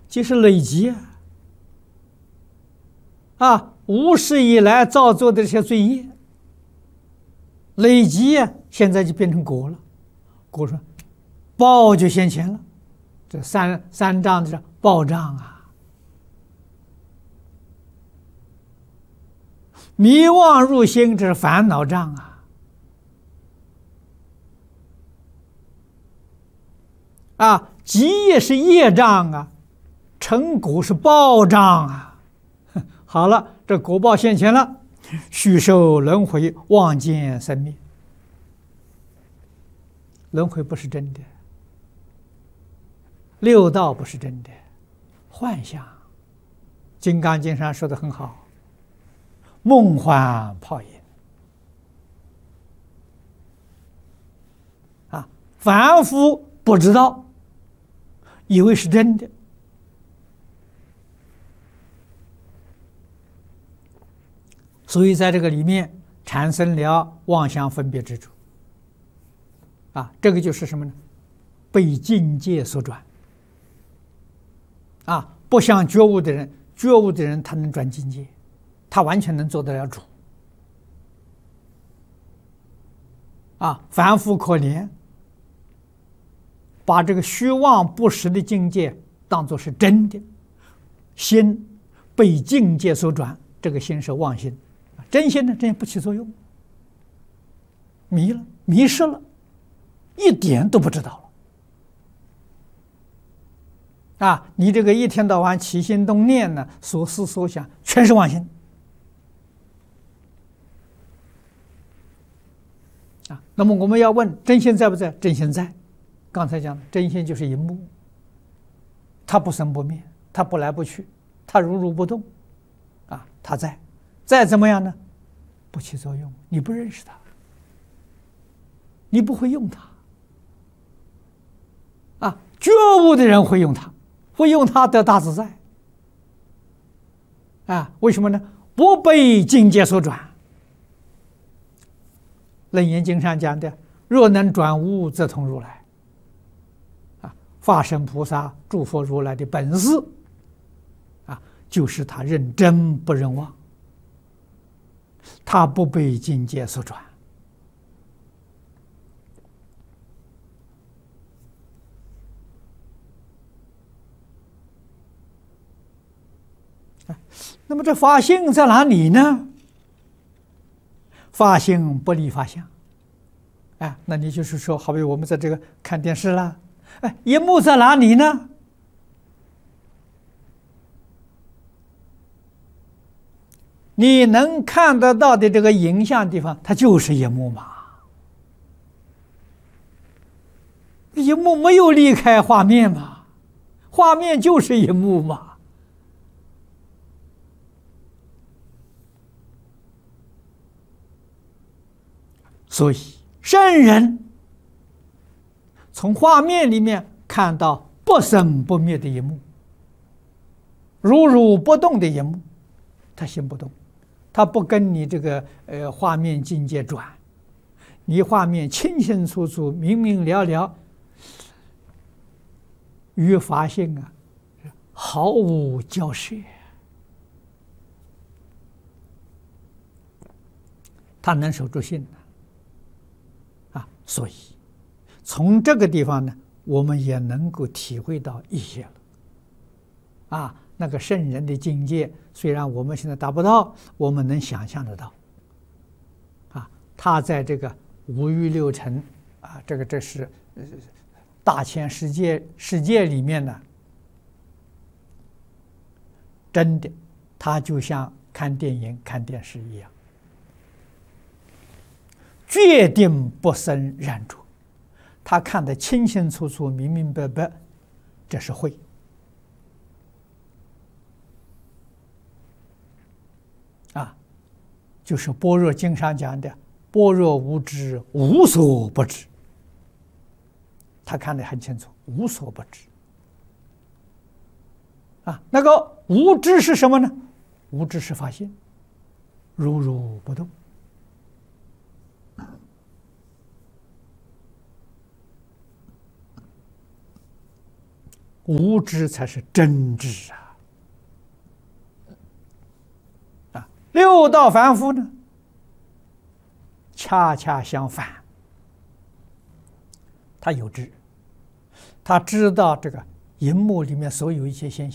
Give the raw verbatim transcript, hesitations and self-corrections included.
即是累积啊！啊，无始以来造作的这些罪业，累积啊，现在就变成果了。果说报就现前了，这三三障的报障啊，迷妄入心，这是烦恼障啊。啊，集业是业障啊，成果是报障啊。好了，这果报现前了，续受轮回，妄见生灭。轮回不是真的，六道不是真的，幻象。《金刚经》上说的很好，梦幻泡影啊，凡夫不知道，以为是真的。所以在这个里面产生了妄想分别执着，啊，这个就是什么呢？被境界所转，啊，不像觉悟的人，觉悟的人他能转境界，他完全能做得了主，啊，凡夫可怜，把这个虚妄不实的境界当作是真的，心被境界所转，这个心是妄心。真心呢，真心不起作用，迷了，迷失了，一点都不知道了。啊，你这个一天到晚起心动念呢，所思所想全是妄心。啊，那么我们要问真心在不在？真心在。刚才讲的真心就是一幕，它不生不灭，它不来不去，它如如不动。啊，它在。再怎么样呢？不起作用，你不认识它，你不会用它。啊，觉悟的人会用它，会用它得大自在。啊，为什么呢？不被境界所转。楞严经上讲的，若能转悟，则通如来。啊，法身菩萨、诸佛如来的本事，啊，就是他认真不认妄。他不被境界所转，那么这法性在哪里呢？法性不离法相，哎，那你就是说，好比我们在这个看电视啦，哎，荧幕在哪里呢？你能看得到的这个影像地方，它就是荧幕嘛。荧幕没有离开画面嘛，画面就是荧幕嘛。所以圣人从画面里面看到不生不灭的荧幕，如如不动的荧幕，他心不动。他不跟你这个呃画面境界转，你画面清清楚楚、明明了了，与法性啊毫无交涉，他能守住心啊。所以从这个地方呢，我们也能够体会到一些了啊。那个圣人的境界，虽然我们现在达不到，我们能想象得到。啊，他在这个五欲六尘啊，这个这是呃大千世界世界里面呢，真的，他就像看电影、看电视一样，决定不生染着。他看得清清楚楚、明明白白，这是慧。啊，就是般若经上讲的般若无知，无所不知。他看得很清楚，无所不知。啊，那个无知是什么呢？无知是法性，如如不动。 无知才是真知啊！啊，六道凡夫呢，恰恰相反，他有知，他知道这个荧幕里面所有一切现象。